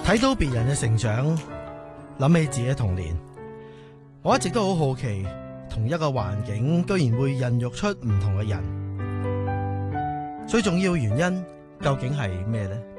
睇到別人嘅成長，諗起自己嘅童年，我一直都好好奇，同一個環境居然會孕育出唔同嘅人，最重要嘅原因究竟係咩呢？